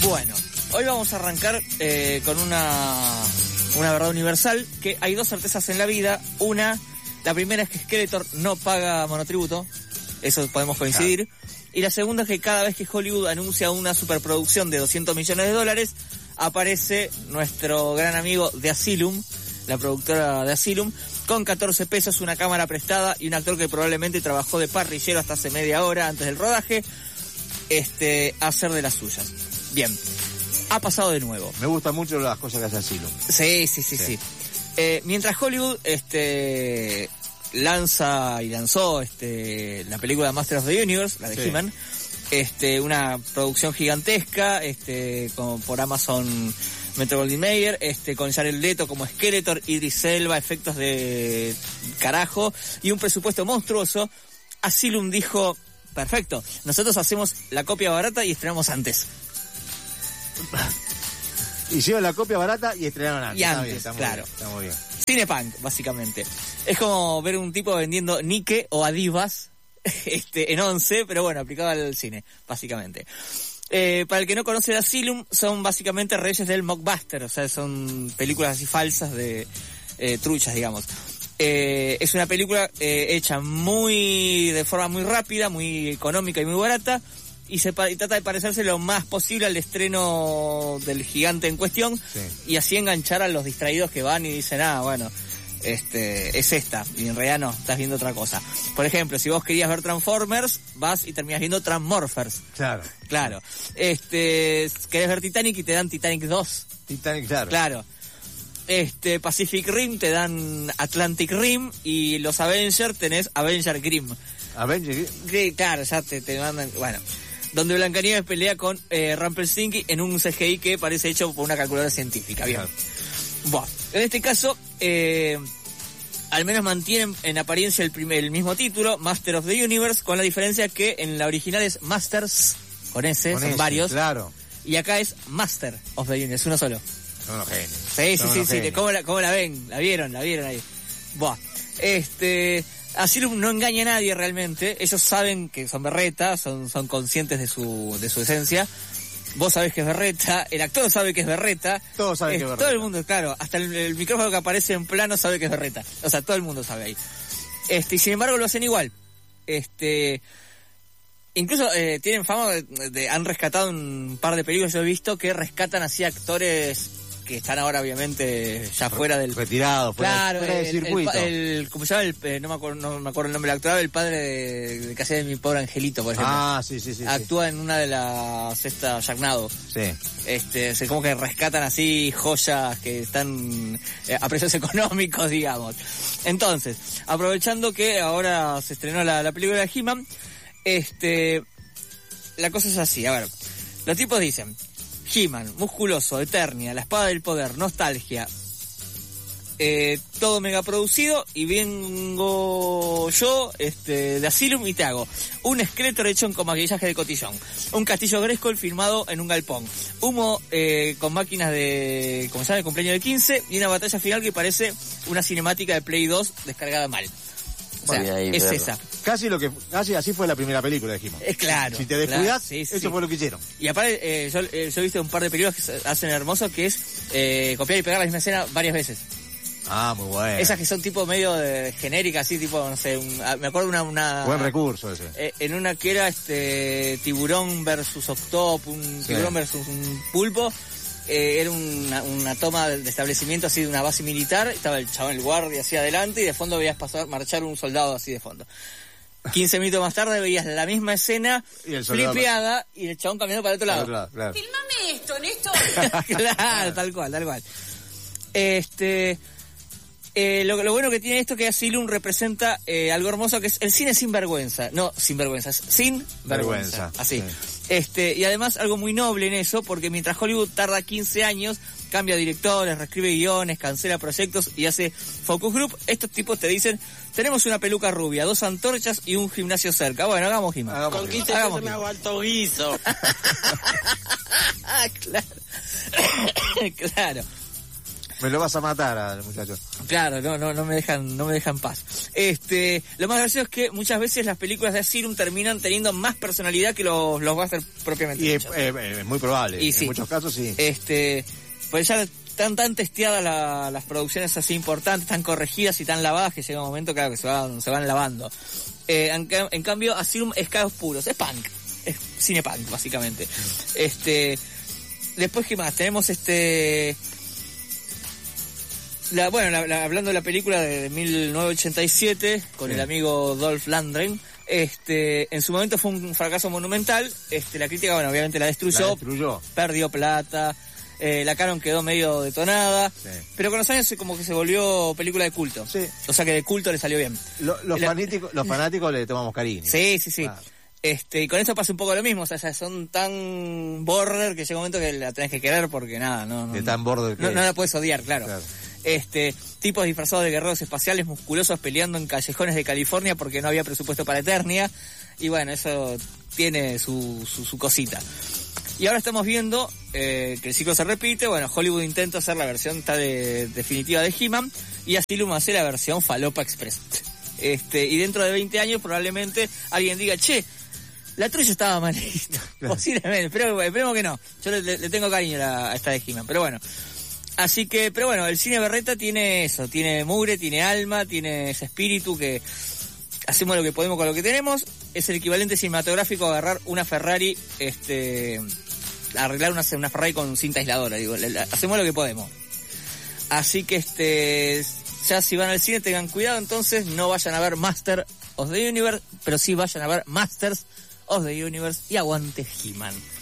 Bueno, hoy vamos a arrancar con una verdad universal, que hay dos certezas en la vida. La primera es que Skeletor no paga monotributo, eso podemos coincidir. Y la segunda es que cada vez que Hollywood anuncia una superproducción de $200 millones, aparece nuestro gran amigo de Asylum, la productora de Asylum, con 14 pesos, una cámara prestada y un actor que probablemente trabajó de parrillero hasta hace media hora antes del rodaje, a hacer de las suyas. Bien, ha pasado de nuevo. Me gustan mucho las cosas que hace Asylum. Sí. Mientras Hollywood lanzó la película Master of the Universe, la de He-Man, una producción gigantesca, como por Amazon Metro-Goldwyn-Mayer, con Jared Leto como Skeletor, Idris Elba, efectos de carajo y un presupuesto monstruoso. Asylum dijo: perfecto, nosotros hacemos la copia barata y estrenamos antes. Hicieron la copia barata y estrenaron antes. Y antes, está claro. Está muy bien. Cinepunk, básicamente. Es como ver un tipo vendiendo Nike o Adivas en 11, pero bueno, aplicado al cine, básicamente. Para el que no conoce de Asylum, son básicamente reyes del mockbuster, o sea, son películas así falsas de truchas, digamos. Es una película hecha de forma muy rápida, muy económica y muy barata, y trata de parecerse lo más posible al estreno del gigante en cuestión, y así enganchar a los distraídos que van y dicen, bueno, es esta, y en realidad no, estás viendo otra cosa. Por ejemplo, si vos querías ver Transformers, vas y terminas viendo Transmorphers. Claro. Querés ver Titanic y te dan Titanic 2. Claro. Pacific Rim te dan Atlantic Rim, y los Avengers tenés Avenger Grimm. Claro, ya te mandan, bueno. Donde Blancanieves pelea con Rumpelstiltskin en un CGI que parece hecho por una calculadora científica. Bien. Bueno, en este caso, al menos mantienen en apariencia el mismo título, Master of the Universe, con la diferencia que en la original es Masters, con S, son varios. Claro. Y acá es Master of the Universe, uno solo. Son los genios. Sí. ¿Cómo la ven? ¿La vieron ahí? Buah. Asylum no engaña a nadie realmente. Ellos saben que son berreta, son conscientes de su esencia. Vos sabés que es berreta, el actor sabe que es berreta. Todos saben que es berreta. Todo el mundo, claro, hasta el micrófono que aparece en plano sabe que es berreta. O sea, todo el mundo sabe ahí. Y sin embargo lo hacen igual. Incluso tienen fama han rescatado un par de películas, yo he visto, que rescatan así actores que están ahora obviamente ya fuera del... Retirados, fuera del circuito. ¿Cómo se llama? No me acuerdo el nombre del actor, el padre de que hacía de Mi Pobre Angelito, por ejemplo. Sí. Actúa en una de las Jacknado. Sí. Como que rescatan así joyas que están a precios económicos, digamos. Entonces, aprovechando que ahora se estrenó la película de He-Man, la cosa es así, a ver, los tipos dicen: He-Man, musculoso, Eternia, la espada del poder, nostalgia, todo mega producido, y vengo yo de Asylum y te hago un Skeletor hecho con maquillaje de cotillón, un castillo Grayskull filmado en un galpón, humo con máquinas de, como se llama, el cumpleaños de 15, y una batalla final que parece una cinemática de Play 2 descargada mal. O sea, es esa. Casi así fue la primera película de He-Man. Claro. Si te descuidas, eso fue lo que hicieron. Y aparte, yo he visto un par de películas que hacen hermoso, que es copiar y pegar la misma escena varias veces. Muy bueno. Esas que son tipo medio genéricas, así, tipo, no sé, me acuerdo una... Buen recurso ese. En una que era tiburón versus octopus, tiburón versus un pulpo. Era una toma de establecimiento así de una base militar, estaba el chabón, el guardia así adelante, y de fondo veías marchar un soldado así de fondo. 15 minutos más tarde veías la misma escena flipeada y el chabón caminando para el otro lado. Claro. Filmame esto, Néstor. Claro, tal cual. Lo bueno que tiene esto, que Asylum representa algo hermoso, que es el cine sin vergüenza. No sin vergüenza, es sin vergüenza. Así. Sí. Y además algo muy noble en eso, porque mientras Hollywood tarda 15 años, cambia directores, reescribe guiones, cancela proyectos y hace focus group, estos tipos te dicen: tenemos una peluca rubia, 2 antorchas y un gimnasio cerca. Bueno, hagamos He-Man. Con 15 pesos me hago alto guiso. Claro. Me lo vas a matar al muchacho. Claro, no me dejan paz. Lo más gracioso es que muchas veces las películas de Asylum terminan teniendo más personalidad que los Buster propiamente dichos. Y es muy probable, en muchos casos sí. Pues ya están tan testeadas las producciones así importantes, tan corregidas y tan lavadas que llega un momento, claro, que se van lavando. En cambio, Asylum es caos puros, es punk, es cine punk, básicamente. Después, ¿qué más? Tenemos hablando de la película de 1987, con el amigo Dolph Lundgren, en su momento fue un fracaso monumental, la crítica, obviamente la destruyó. Perdió plata, la Canon quedó medio detonada, pero con los años como que se volvió película de culto. Sí. O sea que de culto le salió bien. Los fanáticos le tomamos cariño. Sí. Claro. Y con esto pasa un poco lo mismo, o sea, son tan border que llega un momento que la tenés que querer porque nada, no tan border que no la puedes odiar, claro. Tipos disfrazados de guerreros espaciales musculosos peleando en callejones de California porque no había presupuesto para Eternia, y bueno, eso tiene su cosita. Y ahora estamos viendo que el ciclo se repite. Bueno, Hollywood intenta hacer la versión definitiva de He-Man, y Asylum hace la versión Falopa Express. Y dentro de 20 años probablemente alguien diga, che, la tuya estaba malita. Claro. Posiblemente, esperemos que no. Yo le tengo cariño a esta de He-Man, pero bueno. Así que, pero bueno, el cine berreta tiene eso, tiene mugre, tiene alma, tiene ese espíritu que hacemos lo que podemos con lo que tenemos. Es el equivalente cinematográfico a agarrar una Ferrari, arreglar una Ferrari con cinta aisladora, digo, hacemos lo que podemos. Así que ya si van al cine tengan cuidado, entonces no vayan a ver Master of the Universe, pero sí vayan a ver Masters of the Universe y aguante He-Man.